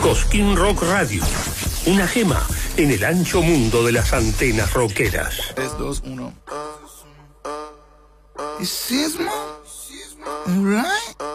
Cosquín Rock Radio. Una gema en el ancho mundo de las antenas rockeras. 3, 2, 1. ¿Y sismo? All right.